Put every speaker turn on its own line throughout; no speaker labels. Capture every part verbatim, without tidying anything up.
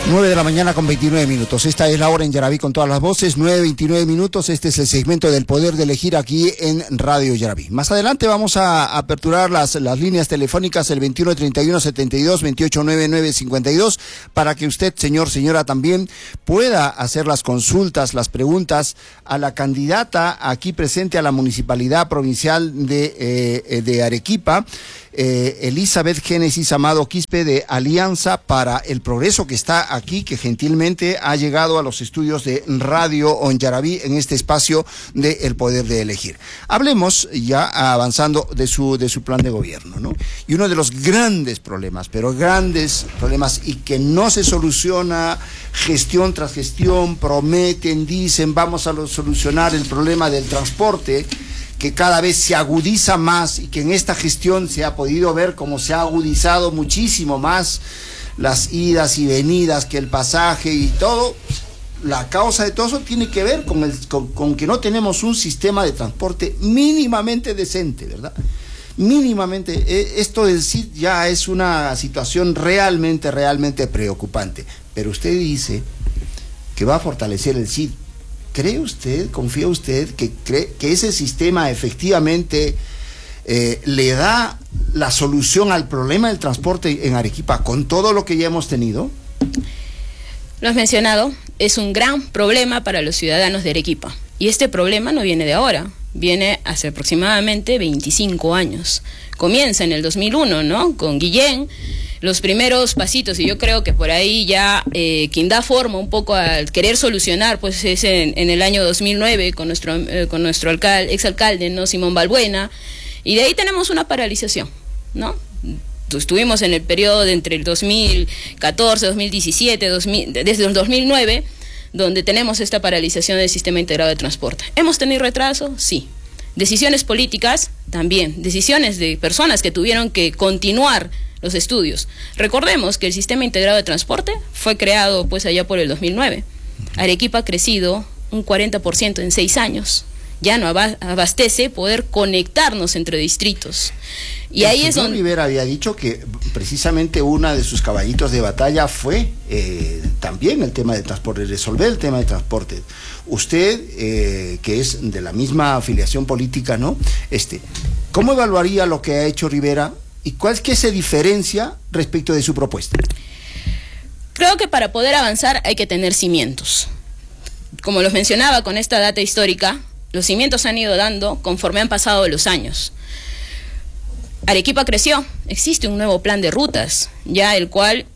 nueve de la mañana con veintinueve minutos. Esta es la hora en Yaraví con todas las voces. nueve veintinueve minutos. Este es el segmento del poder de elegir aquí en Radio Yaraví. Más adelante vamos a aperturar las, las líneas telefónicas, el veintiuno treinta y uno setenta y dos veintiocho noventa y nueve cincuenta y dos, para que usted, señor, señora, también pueda hacer las consultas, las preguntas a la candidata aquí presente a la Municipalidad Provincial de, eh, de Arequipa, eh, Elizabeth Génesis Amado Quispe, de Alianza para el Progreso, que está aquí, que gentilmente ha llegado a los estudios de Radio On Yaraví en este espacio de El Poder de Elegir. Hablemos ya avanzando de su, de su plan de gobierno, ¿no? Y uno de los grandes problemas, pero grandes problemas, y que no se soluciona gestión tras gestión, prometen, dicen, vamos a solucionar el problema del transporte, que cada vez se agudiza más y que en esta gestión se ha podido ver cómo se ha agudizado muchísimo más las idas y venidas, que el pasaje y todo. La causa de todo eso tiene que ver con, el, con, con que no tenemos un sistema de transporte mínimamente decente, ¿verdad? Mínimamente. Eh, esto del C I D ya es una situación realmente, realmente preocupante. Pero usted dice que va a fortalecer el C I D. ¿Cree usted, confía usted que, cree, que ese sistema efectivamente eh, le da la solución al problema del transporte en Arequipa con todo lo que ya hemos tenido?
Lo has mencionado, es un gran problema para los ciudadanos de Arequipa. Y este problema no viene de ahora, viene hace aproximadamente veinticinco años. Comienza en el dos mil uno, ¿no? Con Guillén, los primeros pasitos, y yo creo que por ahí ya eh, quien da forma un poco al querer solucionar, pues es en, en el año dos mil nueve con nuestro, eh, con nuestro alcalde, exalcalde, ¿no? Simón Balbuena, y de ahí tenemos una paralización, ¿no? Estuvimos en el periodo de entre el dos mil catorce, dos mil diecisiete, dos mil, desde el dos mil nueve, donde tenemos esta paralización del sistema integrado de transporte. ¿Hemos tenido retraso? Sí. Decisiones políticas, también. Decisiones de personas que tuvieron que continuar los estudios. Recordemos que el sistema integrado de transporte fue creado pues allá por el dos mil nueve. Arequipa ha crecido un cuarenta por ciento en seis años. Ya no abastece poder conectarnos entre distritos. Y
el
ahí es donde
Rivera había dicho que precisamente una de sus caballitos de batalla fue eh, también el tema de transporte, resolver el tema de transporte. Usted, eh, que es de la misma afiliación política, ¿no? Este, ¿cómo evaluaría lo que ha hecho Rivera y cuál es que se diferencia respecto de su propuesta?
Creo que para poder avanzar hay que tener cimientos. Como los mencionaba con esta data histórica, los cimientos se han ido dando conforme han pasado los años. Arequipa creció, existe un nuevo plan de rutas, ya el cual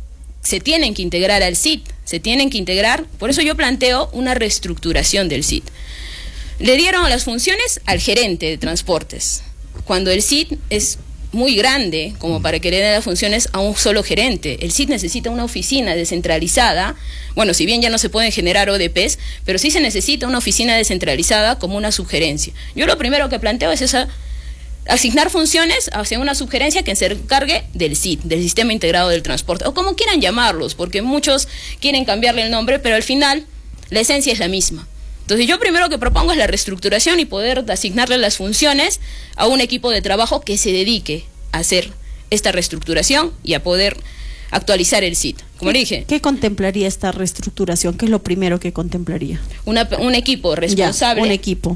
se tienen que integrar al C I D, se tienen que integrar, por eso yo planteo una reestructuración del C I D. Le dieron las funciones al gerente de transportes, cuando el C I D es muy grande como para que le den las funciones a un solo gerente. El C I D necesita una oficina descentralizada. Bueno, si bien ya no se pueden generar O D Pes, pero sí se necesita una oficina descentralizada como una subgerencia. Yo lo primero que planteo es esa, asignar funciones hacia una subgerencia que se encargue del C I D, del Sistema Integrado del Transporte, o como quieran llamarlos, porque muchos quieren cambiarle el nombre, pero al final la esencia es la misma. Entonces yo primero que propongo es la reestructuración y poder asignarle las funciones a un equipo de trabajo que se dedique a hacer esta reestructuración y a poder actualizar el C I D. Como le dije.
¿Qué contemplaría esta reestructuración? ¿Qué es lo primero que contemplaría?
Una, un equipo responsable.
Ya, un equipo.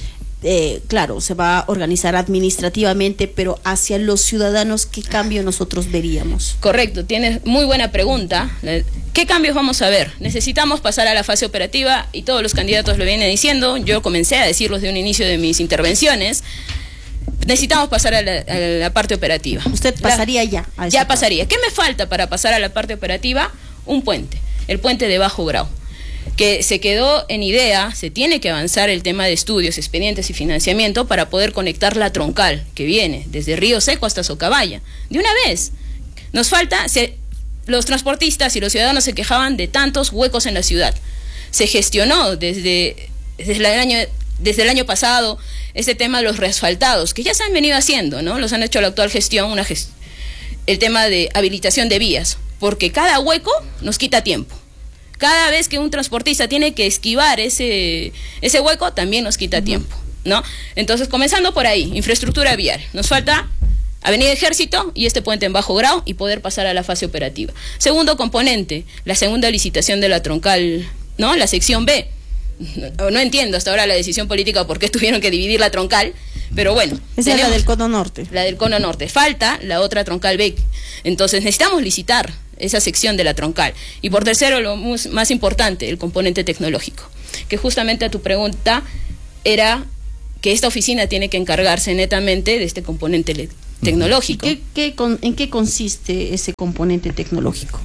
Eh, claro, se va a organizar administrativamente, pero hacia los ciudadanos, ¿qué cambio nosotros veríamos?
Correcto, tienes muy buena pregunta. ¿Qué cambios vamos a ver? Necesitamos pasar a la fase operativa y todos los candidatos lo vienen diciendo. Yo comencé a decirlos de un inicio de mis intervenciones. Necesitamos pasar a la, a la parte operativa.
¿Usted pasaría la, ya? A
ya pasaría. ¿Qué me falta para pasar a la parte operativa? Un puente, el puente de Bajo Grau, que se quedó en idea. Se tiene que avanzar el tema de estudios, expedientes y financiamiento para poder conectar la troncal que viene desde Río Seco hasta Socabaya. De una vez. Nos falta, se, los transportistas y los ciudadanos se quejaban de tantos huecos en la ciudad. Se gestionó desde, desde, el, año, desde el año pasado este tema de los reasfaltados, que ya se han venido haciendo, ¿no? Los han hecho la actual gestión, una gest el tema de habilitación de vías, porque cada hueco nos quita tiempo. Cada vez que un transportista tiene que esquivar ese, ese hueco, también nos quita uh-huh. tiempo, ¿no? Entonces, comenzando por ahí, infraestructura vial. Nos falta Avenida Ejército y este puente en bajo grado y poder pasar a la fase operativa. Segundo componente, la segunda licitación de la troncal, ¿no? La sección B. No, no entiendo hasta ahora la decisión política por qué tuvieron que dividir la troncal, pero bueno.
Esa es la del Cono Norte.
La del Cono Norte. Falta la otra troncal B. Entonces necesitamos licitar esa sección de la troncal. Y por tercero, lo más importante, el componente tecnológico, que justamente a tu pregunta era que esta oficina tiene que encargarse netamente de este componente tecnológico.
¿Y qué, qué con, en qué consiste ese componente tecnológico?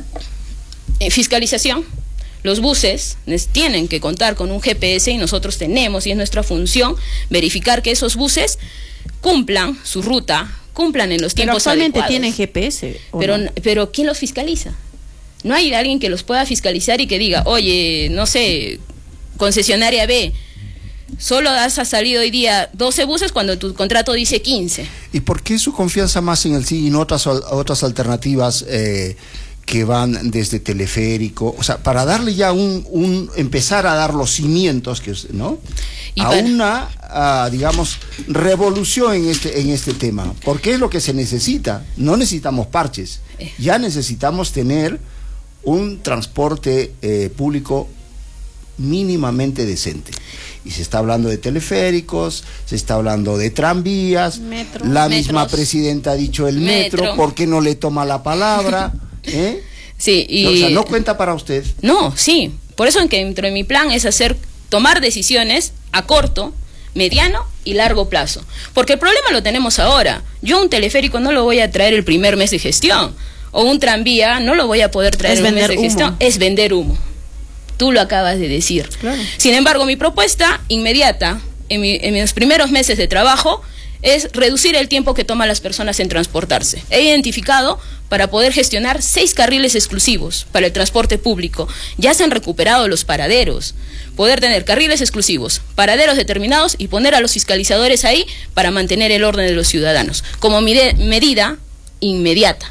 En fiscalización. Los buses tienen que contar con un G P S y nosotros tenemos, y es nuestra función, verificar que esos buses cumplan su ruta, cumplan en los tiempos
adecuados. Pero actualmente
adecuados.
tienen G P S, ¿o
pero,
no?
pero ¿quién los fiscaliza? No hay alguien que los pueda fiscalizar y que diga, oye, no sé, concesionaria B, solo has salido hoy día doce buses cuando tu contrato dice quince.
¿Y por qué su confianza más en el S I y no otras, otras alternativas eh, que van desde teleférico? O sea, para darle ya un, un empezar a dar los cimientos, que ¿no?
Y
a
para...
una, a, digamos, revolución en este, en este tema. Porque es lo que se necesita. No necesitamos parches. Ya necesitamos tener un transporte eh, público mínimamente decente. Y se está hablando de teleféricos, se está hablando de tranvías,
metro,
la
metros,
misma presidenta ha dicho el metro,
metro.
¿por qué no le toma la palabra? ¿Eh?
Sí, y...
O sea, ¿no cuenta para usted?
No, sí. Por eso en que dentro de mi plan es hacer, tomar decisiones a corto, mediano y largo plazo. Porque el problema lo tenemos ahora. Yo un teleférico no lo voy a traer el primer mes de gestión. O un tranvía no lo voy a poder traer
es
el mes
vender
de
humo.
gestión. Es vender humo. Tú lo acabas de decir.
Claro.
Sin embargo, mi propuesta inmediata, en, mi, en mis primeros meses de trabajo, es reducir el tiempo que toman las personas en transportarse. He identificado para poder gestionar seis carriles exclusivos para el transporte público. Ya se han recuperado los paraderos. Poder tener carriles exclusivos, paraderos determinados y poner a los fiscalizadores ahí para mantener el orden de los ciudadanos. Como mide, medida inmediata.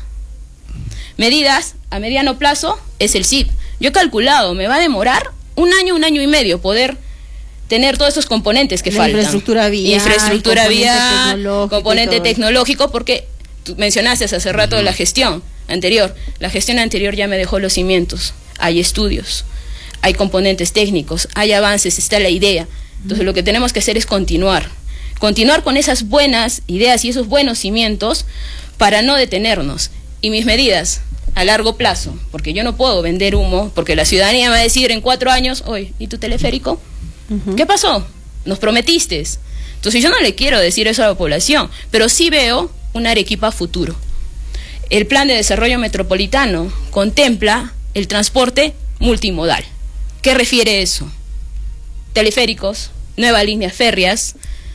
Medidas a mediano plazo es el S I P. Yo he calculado, me va a demorar un año, un año y medio poder tener todos esos componentes que
La
faltan.
Infraestructura vial,
infraestructura
componente
vial,
tecnológico
componente
y todo.
tecnológico, porque tú mencionaste hace rato uh-huh. la gestión anterior. La gestión anterior ya me dejó los cimientos. Hay estudios, hay componentes técnicos, hay avances, está la idea. Entonces uh-huh. lo que tenemos que hacer es continuar. Continuar con esas buenas ideas y esos buenos cimientos para no detenernos. Y mis medidas a largo plazo, porque yo no puedo vender humo, porque la ciudadanía me va a decir en cuatro años, oye, ¿y tu teleférico? Uh-huh. ¿Qué pasó? Nos prometiste. Entonces yo no le quiero decir eso a la población, pero sí veo un Arequipa futuro. El plan de desarrollo metropolitano contempla el transporte multimodal. ¿Qué refiere eso? Teleféricos, nuevas líneas férreas,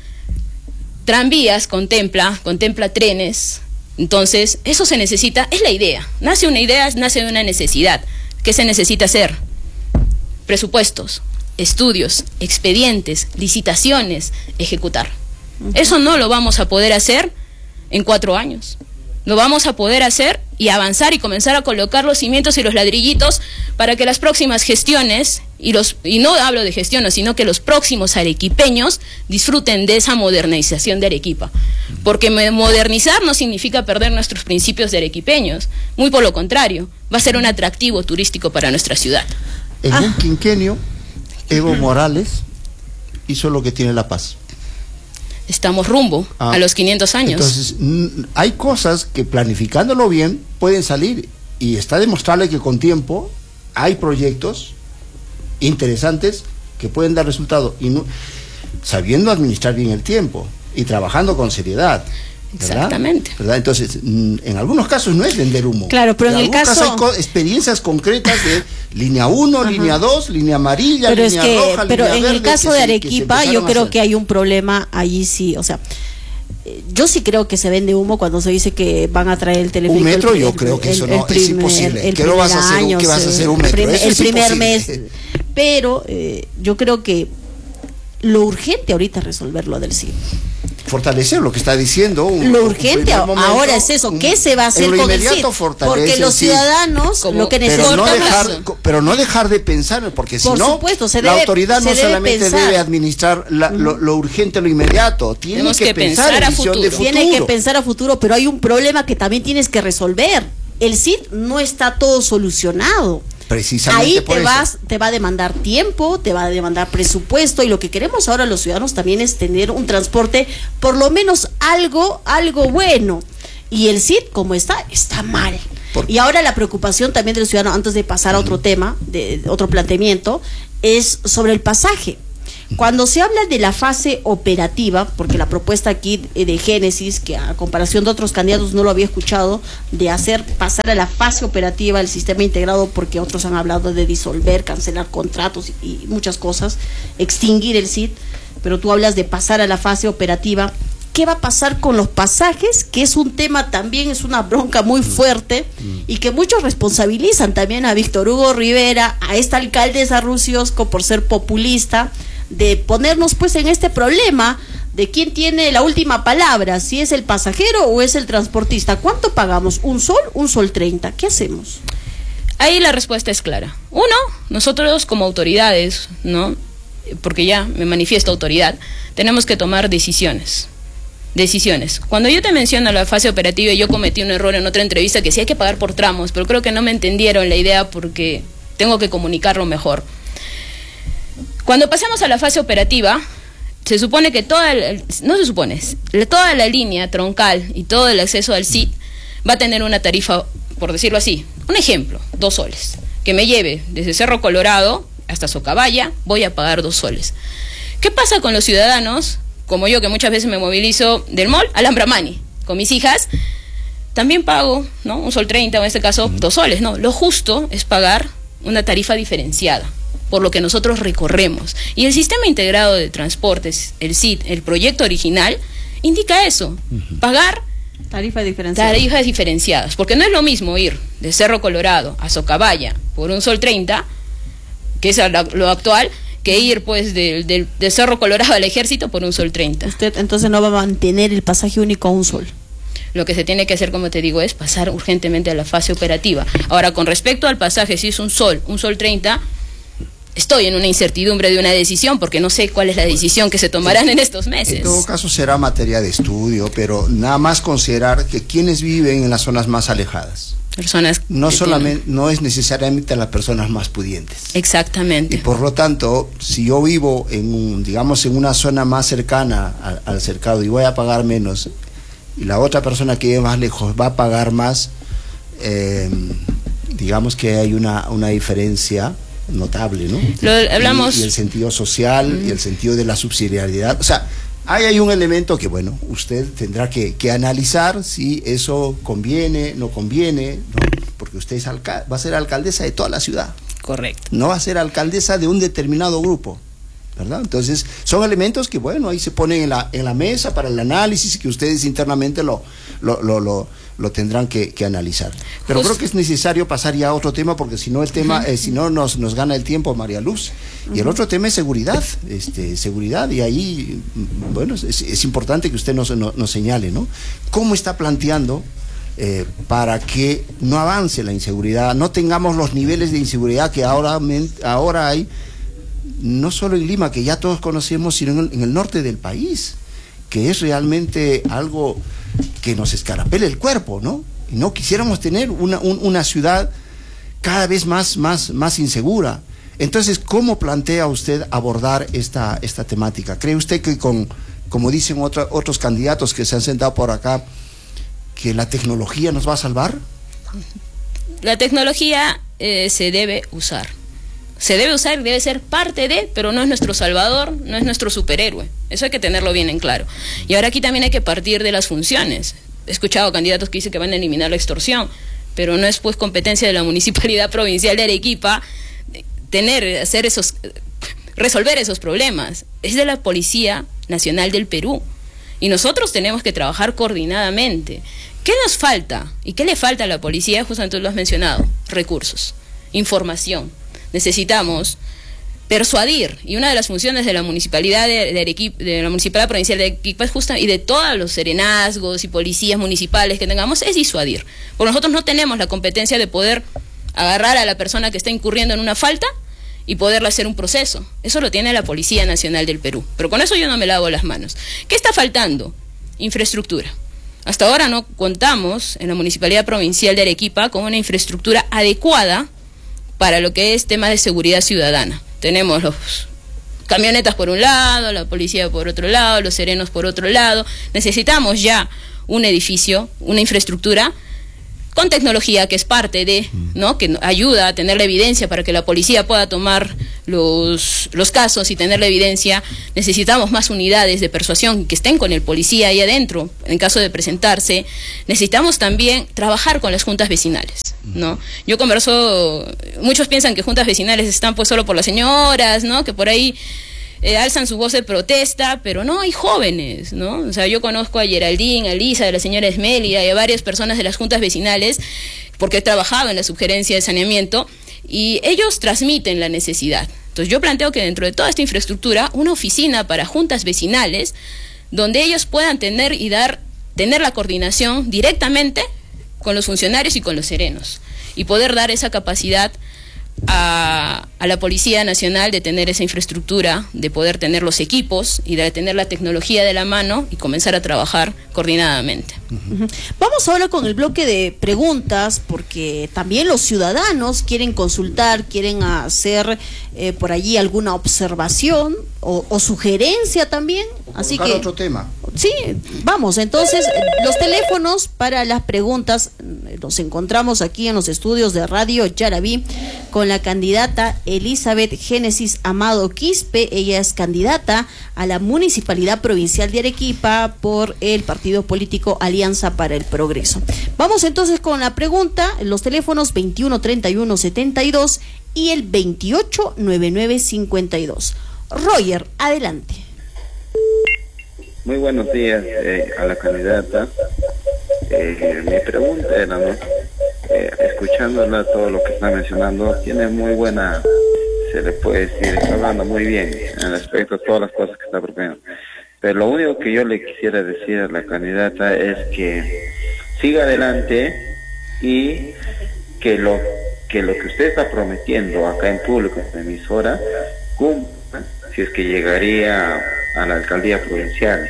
tranvías contempla, contempla trenes. Entonces, eso se necesita, es la idea. Nace una idea, nace de una necesidad. ¿Qué se necesita hacer? Presupuestos, estudios, expedientes, licitaciones, ejecutar. Uh-huh. Eso no lo vamos a poder hacer en cuatro años. Lo vamos a poder hacer y avanzar y comenzar a colocar los cimientos y los ladrillitos para que las próximas gestiones, y los y no hablo de gestiones, sino que los próximos arequipeños disfruten de esa modernización de Arequipa. Porque modernizar no significa perder nuestros principios de arequipeños. Muy por lo contrario, va a ser un atractivo turístico para nuestra ciudad.
En
ah.
un quinquenio, Evo Morales hizo lo que tiene La Paz.
Estamos rumbo ah, a los quinientos años.
Entonces, hay cosas que planificándolo bien pueden salir, y está demostrable que con tiempo hay proyectos interesantes que pueden dar resultado, y no, sabiendo administrar bien el tiempo y trabajando con seriedad. ¿verdad?
Exactamente.
¿verdad? Entonces, en algunos casos no es vender humo.
Claro, pero en, en el caso...
casos hay co experiencias concretas de línea uno, línea dos, línea amarilla,
pero
línea
es que,
roja,
pero
línea
en
verde,
el caso
que
de
se,
Arequipa,
que
yo creo
hacer.
que hay un problema allí sí, o sea, yo sí creo que se vende humo cuando se dice que van a traer el teleférico.
Un metro,
el,
yo creo que
el,
eso
el,
no
el
es
primer,
imposible.
El
¿Qué no vas a hacer?
año,
¿Qué vas a hacer un metro?
El,
Eso
el
es
primer
imposible.
mes. Pero eh, yo creo que lo urgente ahorita es resolver lo del S I P.
fortalecer lo que está diciendo. Un,
lo urgente
momento,
ahora es eso, ¿qué se va a hacer con el C I D? Porque los ciudadanos
sí,
lo que
necesitan... Pero no, dejar,
es...
pero no dejar de pensar, porque si
Por
no,
supuesto, se
la
debe,
autoridad no
debe
solamente
pensar.
debe administrar la, lo, lo urgente, lo inmediato, tiene
Tenemos
que,
que
pensar,
pensar
en
a
visión
futuro.
de futuro.
Tiene que pensar a futuro, pero hay un problema que también tienes que resolver. El C I D no está todo solucionado.
Precisamente
ahí
por
te
eso.
vas, te va a demandar tiempo, te va a demandar presupuesto, y lo que queremos ahora los ciudadanos también es tener un transporte, por lo menos algo, algo bueno. Y el C I D, como está, está mal. Por... Y ahora la preocupación también del ciudadano, antes de pasar a otro uh-huh. tema, de, de otro planteamiento, es sobre el pasaje. Cuando se habla de la fase operativa, porque la propuesta aquí de Génesis, que a comparación de otros candidatos no lo había escuchado, de hacer pasar a la fase operativa el sistema integrado, porque otros han hablado de disolver, cancelar contratos y, y muchas cosas, extinguir el C I D, pero tú hablas de pasar a la fase operativa. ¿Qué va a pasar con los pasajes? Que es un tema también, es una bronca muy fuerte, y que muchos responsabilizan también a Víctor Hugo Rivera, a esta alcaldesa Rusiosco por ser populista, de ponernos pues en este problema de quién tiene la última palabra, si es el pasajero o es el transportista. ¿Cuánto pagamos? ¿Un sol? ¿Un sol treinta? ¿Qué hacemos?
Ahí la respuesta es clara. Uno, nosotros como autoridades, ¿no? Porque ya me manifiesto autoridad, tenemos que tomar decisiones. Decisiones. Cuando yo te menciono la fase operativa, yo cometí un error en otra entrevista que sí hay que pagar por tramos, pero creo que no me entendieron la idea porque tengo que comunicarlo mejor. Cuando pasemos a la fase operativa, se supone que toda, el, no se supone, toda la línea troncal y todo el acceso al C I D va a tener una tarifa, por decirlo así, un ejemplo, dos soles, que me lleve desde Cerro Colorado hasta Socabaya, voy a pagar dos soles. ¿Qué pasa con los ciudadanos, como yo, que muchas veces me movilizo del mall a Lambramani, con mis hijas? También pago, ¿no? Un sol treinta, o en este caso, dos soles, ¿no? Lo justo es pagar una tarifa diferenciada por lo que nosotros recorremos. Y el sistema integrado de transportes, el C I D, el proyecto original, indica eso, uh-huh. pagar
tarifas diferenciadas.
tarifas diferenciadas, porque no es lo mismo ir de Cerro Colorado a Socabaya por un sol treinta, que es lo actual, que ir pues de, de, de Cerro Colorado al Ejército por un sol treinta.
Usted entonces no va a mantener el pasaje único a un sol.
Lo que se tiene que hacer, como te digo, es pasar urgentemente a la fase operativa. Ahora, con respecto al pasaje, si es un sol, un sol treinta, estoy en una incertidumbre de una decisión, porque no sé cuál es la decisión que se tomarán en estos meses.
En todo caso será materia de estudio, pero nada más considerar que quienes viven en las zonas más alejadas,
personas
no solamente tienen... no es necesariamente las personas más pudientes.
Exactamente.
Y por lo tanto, si yo vivo en un, digamos, en una zona más cercana al, al cercado y voy a pagar menos, y la otra persona que vive más lejos va a pagar más, eh, digamos que hay una, una diferencia notable, ¿no?
Lo hablamos.
Y, y el sentido social mm. y el sentido de la subsidiariedad. O sea, ahí hay un elemento que, bueno, usted tendrá que, que analizar si eso conviene, no conviene, ¿no? Porque usted es alca- va a ser alcaldesa de toda la ciudad.
Correcto.
No va a ser alcaldesa de un determinado grupo, ¿verdad? Entonces, son elementos que, bueno, ahí se ponen en la, en la mesa para el análisis, que ustedes internamente lo, lo, lo, lo, lo tendrán que, que analizar. Pero Just... creo que es necesario pasar ya a otro tema, porque si no el tema, uh-huh. eh, si no nos, nos gana el tiempo, María Luz. Uh-huh. Y el otro tema es seguridad, este, seguridad, y ahí, bueno, es, es importante que usted nos, nos, nos señale, ¿no? ¿Cómo está planteando eh, para que no avance la inseguridad, no tengamos los niveles de inseguridad que ahora, ahora hay, no solo en Lima, que ya todos conocemos, sino en el, en el norte del país, que es realmente algo que nos escarapela el cuerpo, ¿no? Y no quisiéramos tener una, un, una ciudad cada vez más, más, más insegura. Entonces, ¿cómo plantea usted abordar esta, esta temática? ¿Cree usted que con, como dicen otra, otros candidatos que se han sentado por acá, que la tecnología nos va a salvar?
La tecnología eh, se debe usar. Se debe usar y debe ser parte de, pero no es nuestro salvador, no es nuestro superhéroe. Eso hay que tenerlo bien en claro. Y ahora aquí también hay que partir de las funciones. He escuchado candidatos que dicen que van a eliminar la extorsión, pero no es pues competencia de la Municipalidad Provincial de Arequipa tener, hacer esos, resolver esos problemas. Es de la Policía Nacional del Perú. Y nosotros tenemos que trabajar coordinadamente. ¿Qué nos falta? ¿Y qué le falta a la policía? Justamente tú lo has mencionado. Recursos, información. Necesitamos persuadir, y una de las funciones de la municipalidad de, de Arequipa, de la municipalidad provincial de Arequipa es justa, y de todos los serenazgos y policías municipales que tengamos, es disuadir. Porque nosotros no tenemos la competencia de poder agarrar a la persona que está incurriendo en una falta y poderle hacer un proceso. Eso lo tiene la Policía Nacional del Perú. Pero con eso yo no me lavo las manos. ¿Qué está faltando? Infraestructura. Hasta ahora no contamos en la Municipalidad Provincial de Arequipa con una infraestructura adecuada para lo que es tema de seguridad ciudadana. Tenemos los camionetas por un lado, la policía por otro lado, los serenos por otro lado. Necesitamos ya un edificio, una infraestructura con tecnología que es parte de, ¿no?, que ayuda a tener la evidencia para que la policía pueda tomar los, los casos y tener la evidencia. Necesitamos más unidades de persuasión que estén con el policía ahí adentro, en caso de presentarse. Necesitamos también trabajar con las juntas vecinales, ¿no? Yo converso, muchos piensan que juntas vecinales están pues solo por las señoras, ¿no?, que por ahí Eh, alzan su voz de protesta, pero no, hay jóvenes, ¿no? O sea, yo conozco a Geraldine, a Lisa, a la señora Esmelia y a varias personas de las juntas vecinales, porque he trabajado en la subgerencia de saneamiento, y ellos transmiten la necesidad. Entonces yo planteo que dentro de toda esta infraestructura, una oficina para juntas vecinales, donde ellos puedan tener y dar, tener la coordinación directamente con los funcionarios y con los serenos, y poder dar esa capacidad A, a la Policía Nacional de tener esa infraestructura, de poder tener los equipos y de tener la tecnología de la mano y comenzar a trabajar coordinadamente.
Uh-huh. Vamos ahora con el bloque de preguntas, porque también los ciudadanos quieren consultar, quieren hacer eh, por allí alguna observación o, o sugerencia también. Así que
otro tema.
Sí, vamos, entonces los teléfonos para las preguntas los encontramos aquí en los estudios de Radio Yarabí con la candidata Elizabeth Génesis Amado Quispe. Ella es candidata a la Municipalidad Provincial de Arequipa por el partido político Alianza para el Progreso. Vamos entonces con la pregunta, los teléfonos veintiuno treinta y uno setenta y dos y el veintiocho noventa y nueve cincuenta y dos. Roger, adelante.
Muy buenos días eh, a la candidata. Eh, mi pregunta era, ¿no? Eh, escuchándola todo lo que está mencionando, tiene muy buena, se le puede decir, está hablando muy bien en respecto a todas las cosas que está proponiendo. Pero lo único que yo le quisiera decir a la candidata es que siga adelante y que lo que lo que usted está prometiendo acá en público, en la emisora, cumpla si es que llegaría a la alcaldía provincial.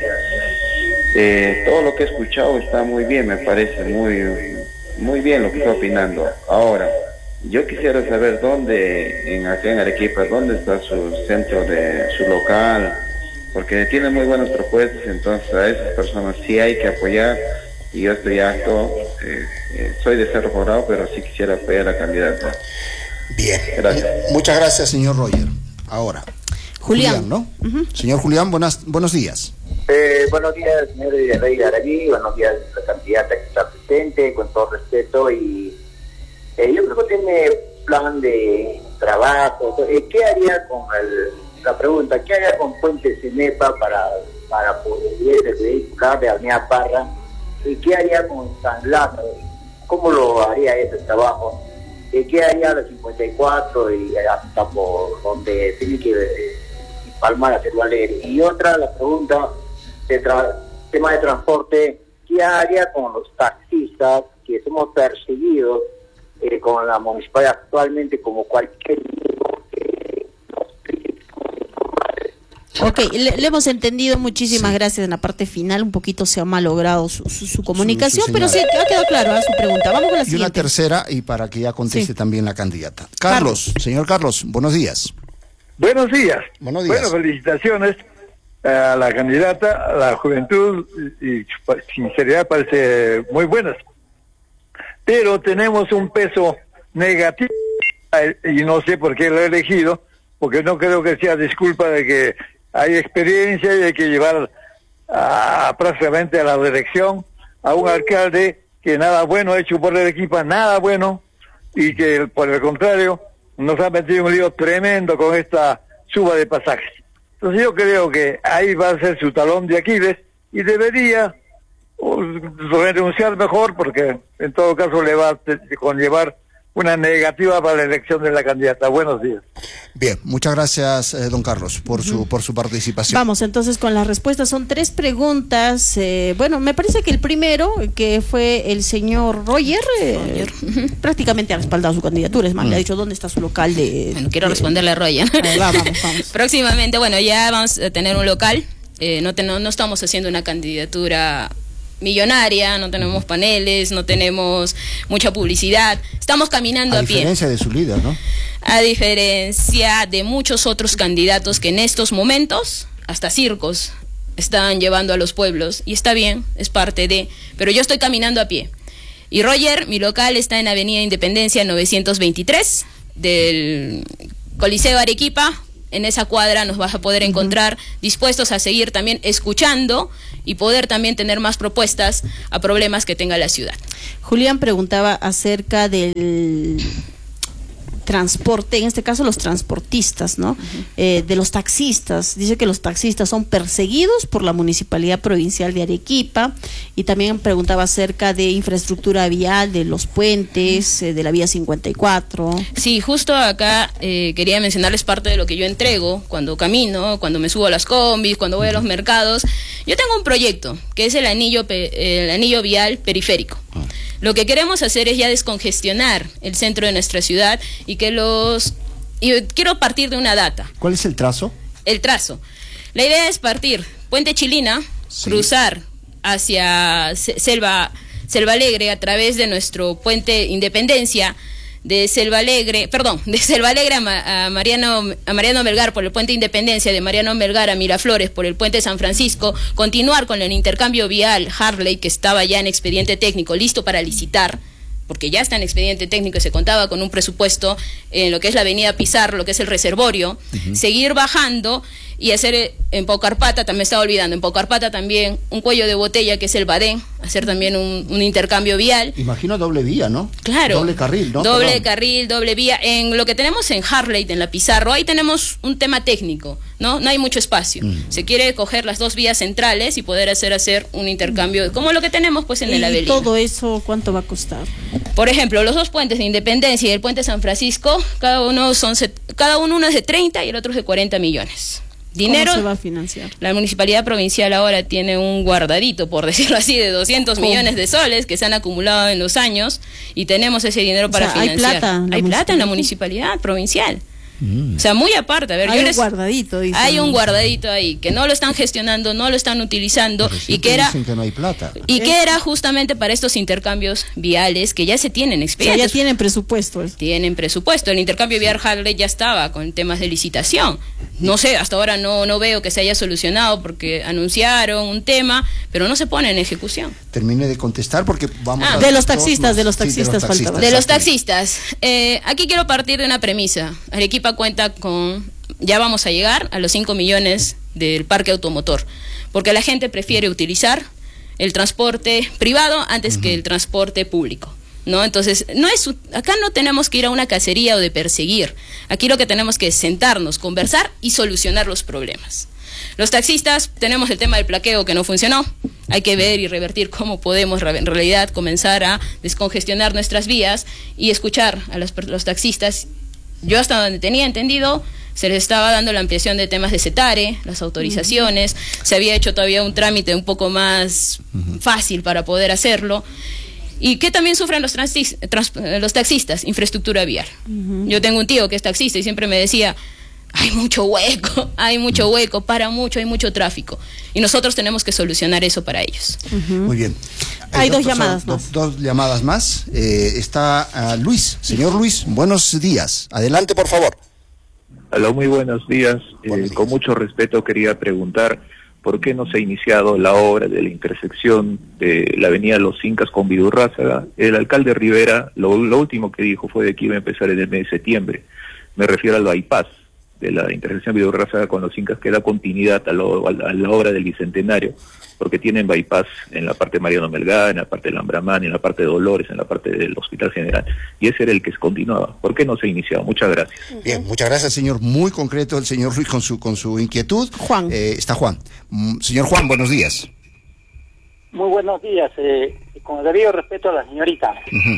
Eh, todo lo que he escuchado está muy bien, me parece muy muy bien lo que está opinando. Ahora, yo quisiera saber dónde, en acá en Arequipa, dónde está su centro de su local, porque tiene muy buenas propuestas, entonces a esas personas sí hay que apoyar, y yo estoy harto, eh, eh, soy de Cerro Colorado, pero sí quisiera apoyar a la candidata.
Bien,
gracias.
Muchas gracias, señor Roger. Ahora,
Julián,
Julián, ¿no?
Uh-huh.
Señor Julián, buenas, buenos días.
Eh, buenos días, señor Rey Yarabí, buenos días a la candidata que está presente, con todo respeto, y eh, yo creo que tiene plan de trabajo. Eh, ¿Qué haría con el, la pregunta, qué haría con Puente Cenepa para, para poder vehicular de Avenida Parra? ¿Y qué haría con San Lázaro? ¿Cómo lo haría ese trabajo? Eh, ¿Qué haría la cincuenta y cuatro y hasta por donde tiene que eh, palmar a Cerro Alegre? Y otra, la pregunta, de tra tema de transporte, ¿qué haría con los taxistas que somos perseguidos eh, con la municipalidad actualmente como cualquier que
Ok, le, le hemos entendido, muchísimas sí. gracias. En la parte final un poquito se ha malogrado su, su, su comunicación, su, su pero sí, ha quedado claro ¿eh? su pregunta. Vamos con la siguiente.
Y una tercera, y para que ya conteste sí. también la candidata. Carlos, Carlos, señor Carlos, buenos días.
Buenos días.
Buenos días.
Bueno, felicitaciones a la candidata, a la juventud, y sinceridad parece muy buenas. Pero tenemos un peso negativo, y no sé por qué lo he elegido, porque no creo que sea disculpa de que hay experiencia y hay que llevar a, prácticamente a la reelección a un alcalde que nada bueno ha hecho por Arequipa, nada bueno, y que por el contrario nos ha metido un lío tremendo con esta suba de pasajes. Entonces yo creo que ahí va a ser su talón de Aquiles y debería uh, renunciar mejor, porque en todo caso le va a conllevar una negativa para la elección de la candidata. Buenos días.
Bien, muchas gracias, eh, don Carlos, por uh-huh. su por su participación.
Vamos entonces con las respuestas. Son tres preguntas. Eh, bueno, me parece que el primero, que fue el señor Roger, eh, Roger. Uh-huh. prácticamente ha respaldado su candidatura. Es más, uh-huh. le ha dicho dónde está su local de...
Bueno, quiero
de,
responderle a Roger.
Ver, va, vamos, vamos.
Próximamente, bueno, ya vamos a tener un local. Eh, no, te, no, no estamos haciendo una candidatura millonaria, no tenemos paneles, no tenemos mucha publicidad, estamos caminando a, a pie. A
diferencia de su líder, ¿no?
A diferencia de muchos otros candidatos que en estos momentos, hasta circos, están llevando a los pueblos, y está bien, es parte de, pero yo estoy caminando a pie. Y Roger, mi local está en Avenida Independencia novecientos veintitrés, del Coliseo Arequipa. En esa cuadra nos vas a poder encontrar uh-huh. dispuestos a seguir también escuchando y poder también tener más propuestas a problemas que tenga la ciudad.
Julián preguntaba acerca del transporte, en este caso los transportistas, ¿no? Uh-huh. Eh, de los taxistas. Dice que los taxistas son perseguidos por la Municipalidad Provincial de Arequipa, y también preguntaba acerca de infraestructura vial, de los puentes, uh-huh. eh, de la vía cincuenta y cuatro.
Sí, justo acá eh, quería mencionarles parte de lo que yo entrego cuando camino, cuando me subo a las combis, cuando voy a los mercados. Yo tengo un proyecto que es el anillo, el anillo vial periférico. Uh-huh. Lo que queremos hacer es ya descongestionar el centro de nuestra ciudad y que los... Y quiero partir de una data.
¿Cuál es el trazo?
El trazo. La idea es partir Puente Chilina, sí. cruzar hacia Selva, Selva Alegre a través de nuestro Puente Independencia, de Selva Alegre, perdón, de Selva Alegre a, a, Mariano, a Mariano Melgar por el Puente Independencia, de Mariano Melgar a Miraflores por el Puente San Francisco, continuar con el intercambio vial Harley, que estaba ya en expediente técnico, listo para licitar, porque ya está en expediente técnico y se contaba con un presupuesto en lo que es la avenida Pizarro, lo que es el reservorio, uh-huh. seguir bajando y hacer en Paucarpata, también estaba olvidando, en Paucarpata también un cuello de botella que es el Badén, hacer también un, un intercambio vial.
Imagino doble vía, ¿no?
Claro.
Doble carril, ¿no?
Doble
Perdón.
carril, doble vía. En lo que tenemos en Harley, en la Pizarro, ahí tenemos un tema técnico, ¿no? No hay mucho espacio. Mm. Se quiere coger las dos vías centrales y poder hacer hacer un intercambio, como lo que tenemos pues en el Avelino.
¿Y todo eso cuánto va a costar?
Por ejemplo, los dos puentes de Independencia y el Puente San Francisco, cada uno son cada uno, uno es de treinta y el otro es de cuarenta millones. Dinero,
¿cómo se va a financiar?
La Municipalidad Provincial ahora tiene un guardadito, por decirlo así, de doscientos ¿Cómo? millones de soles que se han acumulado en los años, y tenemos ese dinero para
o sea,
financiar.
¿Hay plata?
Hay plata en la Municipalidad Provincial. Mm. O sea, muy aparte. A ver,
hay
yo
un
les,
guardadito. Dice,
hay
¿no?
un guardadito ahí, que no lo están gestionando, no lo están utilizando, y que era
dicen que no hay plata.
Y que era justamente para estos intercambios viales que ya se tienen expedientes.
O sea, ya tienen presupuesto.
Tienen presupuesto. El intercambio vial Harley ya estaba con temas de licitación. No sé, hasta ahora no, no veo que se haya solucionado, porque anunciaron un tema, pero no se pone en ejecución.
Termine de contestar porque vamos
ah,
a...
De los taxistas, los, de los taxistas,
sí, de los taxistas
faltaba.
De los taxistas. Eh, aquí quiero partir de una premisa. Arequipa cuenta con... Ya vamos a llegar a los cinco millones del parque automotor, porque la gente prefiere utilizar el transporte privado antes uh-huh. que el transporte público, ¿no? Entonces, no es, acá no tenemos que ir a una cacería o de perseguir. Aquí lo que tenemos que es sentarnos, conversar y solucionar los problemas. Los taxistas, tenemos el tema del plaqueo que no funcionó. Hay que ver y revertir cómo podemos en realidad comenzar a descongestionar nuestras vías y escuchar a los, los taxistas. Yo hasta donde tenía entendido, se les estaba dando la ampliación de temas de CETARE, las autorizaciones, uh-huh. se había hecho todavía un trámite un poco más uh-huh. fácil para poder hacerlo. Y que también sufren los, transis, trans, los taxistas, infraestructura vial. Uh-huh. Yo tengo un tío que es taxista y siempre me decía, hay mucho hueco, hay mucho hueco, para mucho, hay mucho tráfico. Y nosotros tenemos que solucionar eso para ellos.
Uh-huh. Muy bien.
Hay, hay dos, dos llamadas
dos,
más.
Dos, dos llamadas más. Eh, está uh, Luis. Señor Luis, buenos días. Adelante, por favor.
Hola, muy buenos días.
Buenos
eh,
días.
Con mucho respeto quería preguntar por qué no se ha iniciado la obra de la intersección de la avenida Los Incas con Vidurrázaga. El alcalde Rivera, lo, lo último que dijo fue de que iba a empezar en el mes de septiembre. Me refiero al bypass de la intersección Vidurrázaga con Los Incas, que da continuidad a, lo, a, la, a la obra del Bicentenario, porque tienen bypass en la parte de Mariano Melgar, en la parte de Lambramán, en la parte de Dolores, en la parte del Hospital General, y ese era el que se continuaba. ¿Por qué no se ha iniciado? Muchas gracias.
Bien, muchas gracias, señor. Muy concreto el señor Ruiz con su con su inquietud.
Juan.
Eh, está Juan. Mm, señor Juan, buenos días.
Muy buenos días. Eh, con el debido respeto a la señorita.
Uh-huh.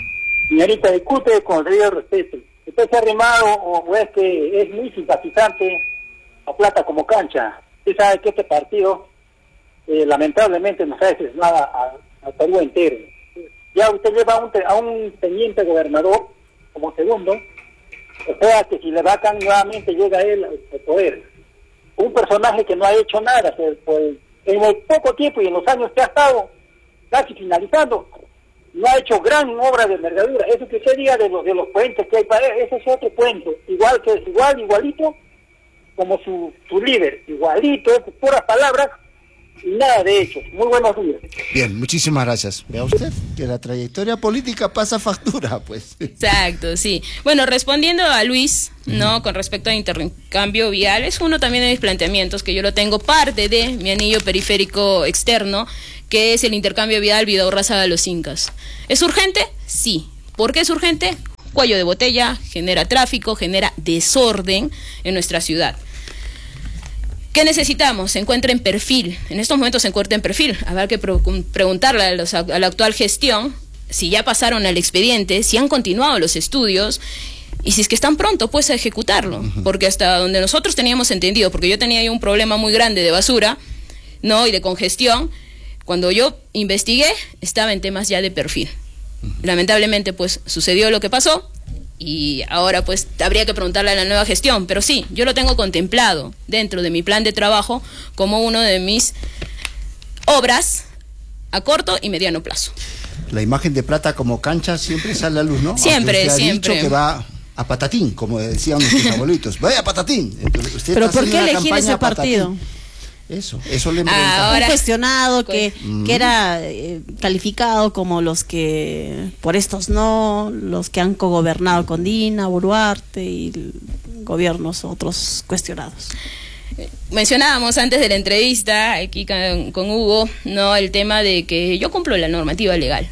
Señorita, discute con el debido respeto. ¿Usted se ha arrimado o, o es que es muy simpatizante a Plata como cancha? Usted sabe que este partido eh, lamentablemente nos ha decepcionado al Perú entero. Ya usted lleva a un, a un teniente gobernador como segundo, o sea que si le vacan nuevamente llega él al poder. Un personaje que no ha hecho nada, pues, pues, en el poco tiempo y en los años que ha estado casi finalizando, no ha hecho gran obra de envergadura. Eso que usted diga de los, de los puentes que hay para él, ese es otro cuento, igual que es igual, igualito, como su, su líder, igualito, puras palabras y nada de hechos. Muy buenos días.
Bien, muchísimas gracias. Vea usted que la trayectoria política pasa factura, pues.
Exacto, sí. Bueno, respondiendo a Luis, ¿no? Con respecto al intercambio vial, es uno también de mis planteamientos, que yo lo tengo parte de mi anillo periférico externo, que es el intercambio vial Vidaurraza de los Incas. ¿Es urgente? Sí. ¿Por qué es urgente? Cuello de botella, genera tráfico, genera desorden en nuestra ciudad. ¿Qué necesitamos? Se encuentra en perfil. En estos momentos se encuentra en perfil. Habrá que pre preguntarle a, los, a la actual gestión si ya pasaron al expediente, si han continuado los estudios y si es que están pronto pues a ejecutarlo. Uh-huh. Porque hasta donde nosotros teníamos entendido, porque yo tenía ahí un problema muy grande de basura, ¿no? Y de congestión, cuando yo investigué estaba en temas ya de perfil. Uh-huh. Lamentablemente pues sucedió lo que pasó. Y ahora pues habría que preguntarle a la nueva gestión, pero sí, yo lo tengo contemplado dentro de mi plan de trabajo como uno de mis obras a corto y mediano plazo.
La imagen de Plata como cancha siempre sale a luz, ¿no?
Siempre,
usted
siempre.
Ha dicho que va a patatín, como decían nuestros abuelitos. Vaya a patatín. Entonces, usted
pero
está
¿por qué elegir ese partido?
Patatín. Eso, eso le
ah, ahora cuestionado que, mm. que era eh, calificado como los que por estos no, los que han cogobernado con Dina, Boluarte y gobiernos otros cuestionados.
Mencionábamos antes de la entrevista aquí con, con Hugo, no, el tema de que yo cumplo la normativa legal.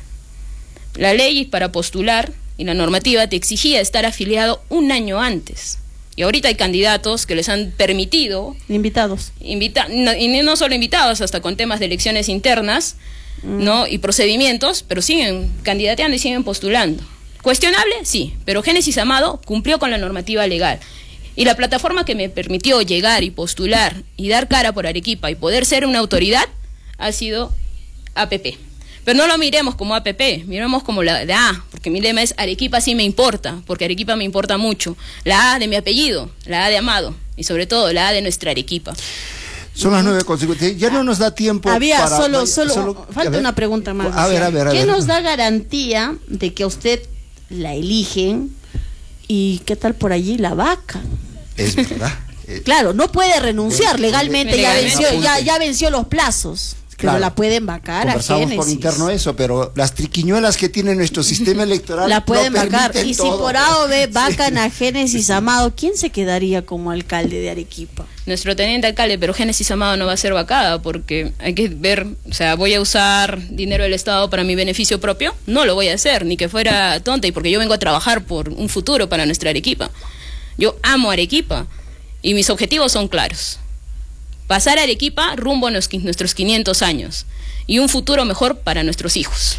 La ley para postular y la normativa te exigía estar afiliado un año antes. Y ahorita hay candidatos que les han permitido...
Invitados.
Invita no, y no solo invitados, hasta con temas de elecciones internas, mm. ¿no? Y procedimientos, pero siguen candidateando y siguen postulando. ¿Cuestionable? Sí, pero Génesis Amado cumplió con la normativa legal. Y la plataforma que me permitió llegar y postular y dar cara por Arequipa y poder ser una autoridad ha sido A P P. Pero no lo miremos como A P P, miremos como la, la A, porque mi lema es Arequipa sí me importa, porque Arequipa me importa mucho. La A de mi apellido, la A de Amado, y sobre todo la A de nuestra Arequipa.
Son las nueve con cincuenta. Ya no nos da tiempo.
Había
para,
solo,
vaya,
solo,
solo
falta una pregunta más.
A ver, a ver, a
¿Qué
ver.
nos da garantía de que a usted la eligen y qué tal por allí la vaca?
Es verdad.
Claro, no puede renunciar legalmente, ya
legalmente.
venció, ya, ya venció los plazos. Claro, pero la pueden vacar a
Conversamos
Génesis.
por interno eso, pero las triquiñuelas que tiene nuestro sistema electoral
la pueden
no
vacar. Y
todo.
si por A o B vacan sí. a Génesis Amado, ¿quién se quedaría como alcalde de Arequipa?
Nuestro teniente alcalde, pero Génesis Amado no va a ser vacada porque hay que ver, o sea, ¿voy a usar dinero del Estado para mi beneficio propio? No lo voy a hacer, ni que fuera tonta, y porque yo vengo a trabajar por un futuro para nuestra Arequipa. Yo amo Arequipa y mis objetivos son claros. Pasar a Arequipa rumbo a nuestros quinientos años y un futuro mejor para nuestros hijos.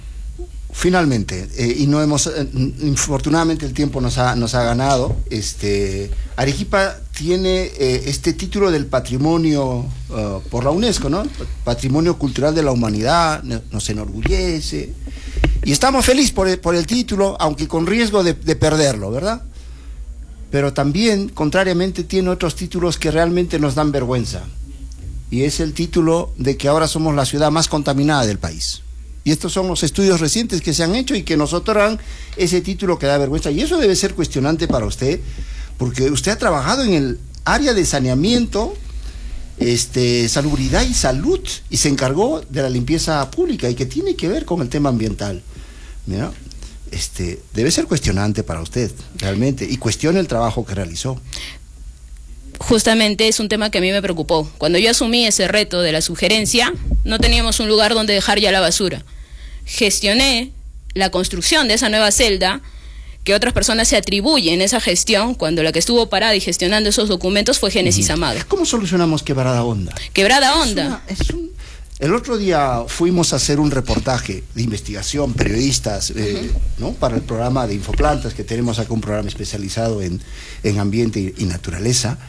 Finalmente, eh, y no hemos, eh, infortunadamente el tiempo nos ha, nos ha ganado, este, Arequipa tiene eh, este título del patrimonio uh, por la UNESCO, ¿no? Patrimonio Cultural de la Humanidad, nos enorgullece, y estamos felices por el, por el título, aunque con riesgo de, de perderlo, ¿verdad? Pero también, contrariamente, tiene otros títulos que realmente nos dan vergüenza. Y es el título de que ahora somos la ciudad más contaminada del país. Y estos son los estudios recientes que se han hecho y que nos otorgan ese título que da vergüenza. Y eso debe ser cuestionante para usted, porque usted ha trabajado en el área de saneamiento, este, salubridad y salud, y se encargó de la limpieza pública, y que tiene que ver con el tema ambiental. Mira, este, debe ser cuestionante para usted, realmente, y cuestione el trabajo que realizó.
Justamente es un tema que a mí me preocupó. Cuando yo asumí ese reto de la sugerencia, no teníamos un lugar donde dejar ya la basura. Gestioné la construcción de esa nueva celda, que otras personas se atribuyen esa gestión, cuando la que estuvo parada y gestionando esos documentos fue Génesis Amado.
¿Cómo solucionamos Quebrada Honda?
Quebrada Honda.
Es una, es un, El otro día fuimos a hacer un reportaje de investigación, periodistas, eh, uh-huh. ¿no? Para el programa de Infoplantas, que tenemos acá un programa especializado en, en ambiente y, y naturaleza.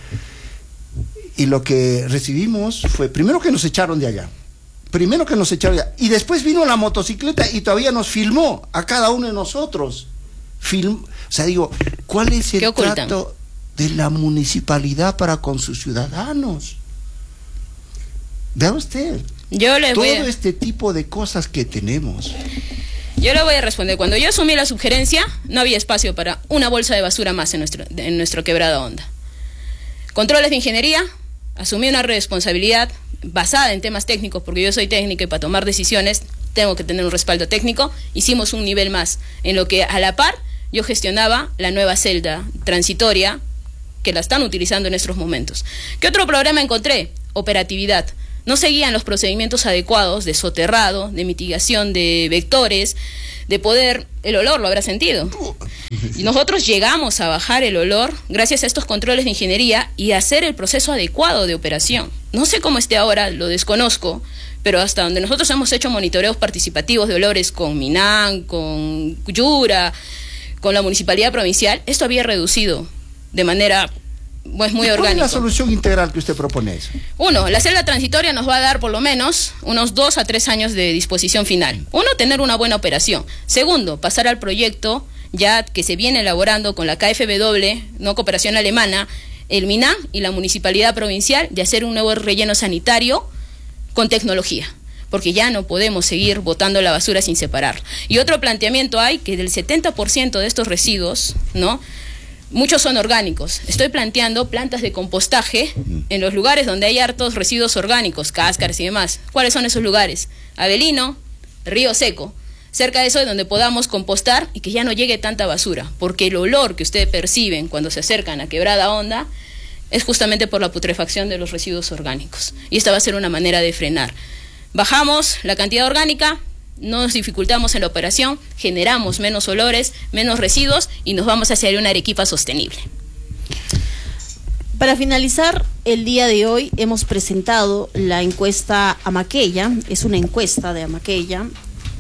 Y lo que recibimos fue, primero que nos echaron de allá, primero que nos echaron de allá, y después vino la motocicleta y todavía nos filmó a cada uno de nosotros. Film, o sea, digo, ¿cuál es el trato de la municipalidad para con sus ciudadanos? Vea usted.
Yo le
todo
voy a...
este tipo de cosas que tenemos.
Yo le voy a responder. Cuando yo asumí la sugerencia, no había espacio para una bolsa de basura más en nuestro, en nuestro Quebrada Honda. Controles de ingeniería, asumí una responsabilidad basada en temas técnicos, porque yo soy técnica y para tomar decisiones tengo que tener un respaldo técnico. Hicimos un nivel más, en lo que a la par yo gestionaba la nueva celda transitoria que la están utilizando en estos momentos. ¿Qué otro problema encontré? Operatividad. No seguían los procedimientos adecuados de soterrado, de mitigación de vectores, de poder, el olor lo habrá sentido. Y nosotros llegamos a bajar el olor gracias a estos controles de ingeniería y a hacer el proceso adecuado de operación. No sé cómo esté ahora, lo desconozco, pero hasta donde nosotros hemos hecho monitoreos participativos de olores con Minam, con Yura, con la Municipalidad Provincial, esto había reducido de manera... pues muy orgánico.
¿Cuál es la solución integral que usted propone?
Uno, la celda transitoria nos va a dar por lo menos unos dos a tres años de disposición final. Uno, tener una buena operación. Segundo, pasar al proyecto ya que se viene elaborando con la K F W, no cooperación alemana, el Minam y la Municipalidad Provincial, de hacer un nuevo relleno sanitario con tecnología, porque ya no podemos seguir botando la basura sin separar. Y otro planteamiento hay que del setenta por ciento de estos residuos, ¿no?, muchos son orgánicos. Estoy planteando plantas de compostaje en los lugares donde hay hartos residuos orgánicos, cáscaras y demás. ¿Cuáles son esos lugares? Avelino, Río Seco. Cerca de eso es donde podamos compostar y que ya no llegue tanta basura, porque el olor que ustedes perciben cuando se acercan a Quebrada Honda es justamente por la putrefacción de los residuos orgánicos. Y esta va a ser una manera de frenar. Bajamos la cantidad orgánica, no nos dificultamos en la operación, generamos menos olores, menos residuos y nos vamos hacia una Arequipa sostenible.
Para finalizar, el día de hoy hemos presentado la encuesta Amaqueya, es una encuesta de Amaqueya,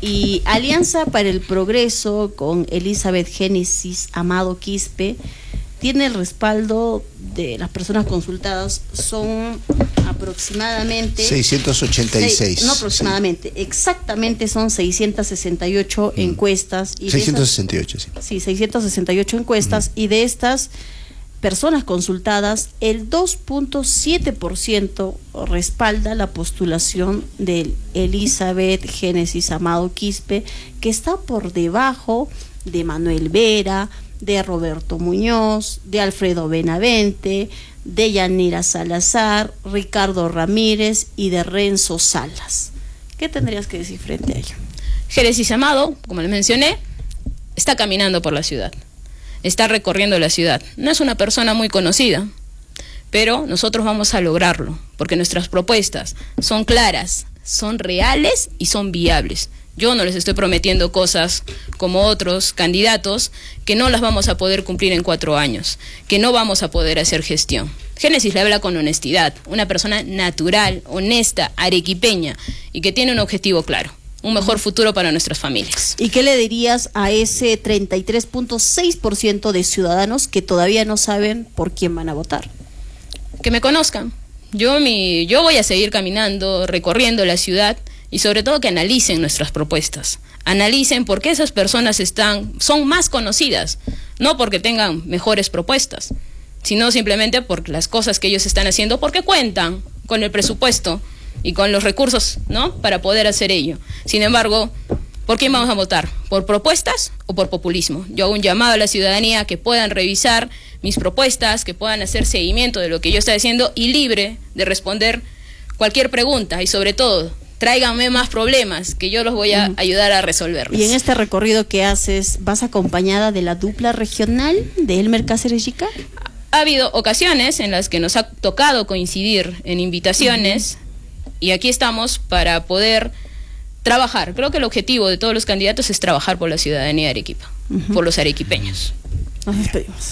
y Alianza para el Progreso con Elizabeth Génesis Amado Quispe tiene el respaldo de las personas consultadas, son aproximadamente
seiscientos ochenta y seis.
Seis, no aproximadamente, sí. Exactamente son seiscientos sesenta y ocho mm. encuestas. Y
seiscientos sesenta y ocho,
esas,
sí.
Sí, seiscientos sesenta y ocho encuestas, mm. y de estas personas consultadas, el dos punto siete por ciento respalda la postulación de Elizabeth Génesis Amado Quispe, que está por debajo de Manuel Vera, de Roberto Muñoz, de Alfredo Benavente, de Yanira Salazar, Ricardo Ramírez y de Renzo Salas. ¿Qué tendrías que decir frente a ello?
Génesis Amado, como les mencioné, está caminando por la ciudad, está recorriendo la ciudad. No es una persona muy conocida, pero nosotros vamos a lograrlo, porque nuestras propuestas son claras, son reales y son viables. Yo no les estoy prometiendo cosas como otros candidatos que no las vamos a poder cumplir en cuatro años, que no vamos a poder hacer gestión. Génesis le habla con honestidad, una persona natural, honesta, arequipeña y que tiene un objetivo claro, un mejor futuro para nuestras familias.
¿Y qué le dirías a ese treinta y tres punto seis por ciento de ciudadanos que todavía no saben por quién van a votar?
Que me conozcan. Yo, mi, yo voy a seguir caminando, recorriendo la ciudad. Y sobre todo que analicen nuestras propuestas, analicen por qué esas personas están, son más conocidas, no porque tengan mejores propuestas, sino simplemente por las cosas que ellos están haciendo, porque cuentan con el presupuesto y con los recursos, ¿no?, para poder hacer ello. Sin embargo, ¿por quién vamos a votar? ¿Por propuestas o por populismo? Yo hago un llamado a la ciudadanía que puedan revisar mis propuestas, que puedan hacer seguimiento de lo que yo estoy haciendo y libre de responder cualquier pregunta y sobre todo, tráiganme más problemas, que yo los voy a ayudar a resolverlos.
Y en este recorrido que haces, ¿vas acompañada de la dupla regional de Elmer Cáceres Yica?
Ha habido ocasiones en las que nos ha tocado coincidir en invitaciones, uh-huh. y aquí estamos para poder trabajar. Creo que el objetivo de todos los candidatos es trabajar por la ciudadanía de Arequipa, uh-huh. por los arequipeños.
Nos despedimos.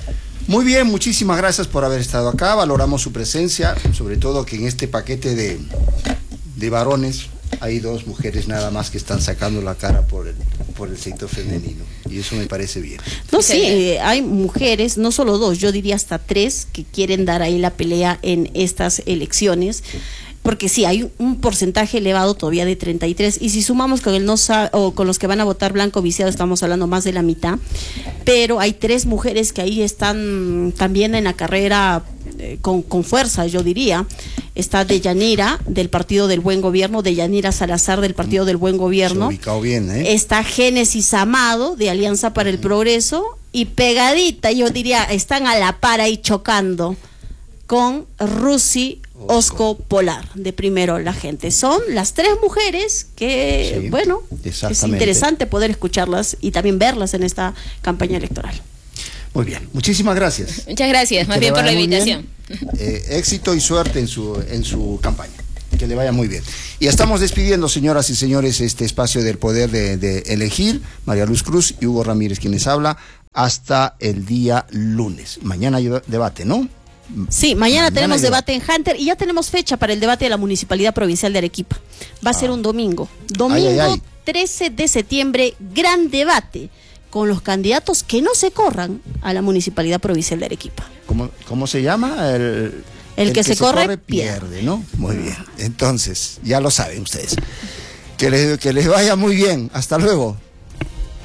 Muy bien, muchísimas gracias por haber estado acá, valoramos su presencia, sobre todo que en este paquete de de varones, hay dos mujeres nada más que están sacando la cara por el, por el sector femenino, y eso me parece bien.
No, sí, eh, hay mujeres, no solo dos, yo diría hasta tres, que quieren dar ahí la pelea en estas elecciones, porque sí, hay un porcentaje elevado todavía de treinta y tres, y si sumamos con el no sa o con los que van a votar blanco viciado, estamos hablando más de la mitad, pero hay tres mujeres que ahí están también en la carrera eh, con, con fuerza, yo diría. Está Deyanira, del Partido del Buen Gobierno, Deyanira Salazar, del Partido del Buen Gobierno.
Se ha ubicado bien, ¿eh?
Está Génesis Amado, de Alianza para el Progreso, y pegadita, yo diría, están a la par ahí chocando con Rusi Osco Polar, de Primero la Gente. Son las tres mujeres que, sí, bueno, es interesante poder escucharlas y también verlas en esta campaña electoral.
Muy bien, muchísimas gracias.
Muchas gracias, más bien por la invitación.
Eh, éxito y suerte en su, en su campaña. Que le vaya muy bien. Y estamos despidiendo, señoras y señores, este espacio del poder de, de elegir. María Luz Cruz y Hugo Ramírez quienes habla, hasta el día lunes. Mañana hay debate, ¿no?
Sí, mañana, mañana tenemos debate en Hunter y ya tenemos fecha para el debate de la Municipalidad Provincial de Arequipa. Va a ah. ser un domingo. Domingo ay, ay, ay. trece de septiembre, gran debate con los candidatos que no se corran a la Municipalidad Provincial de Arequipa.
¿Cómo, cómo se llama? El,
el,
el
que, que se, se corre, corre
pierde,
pierde,
¿no? Muy bien. Entonces, ya lo saben ustedes. Que les, que les vaya muy bien. Hasta luego.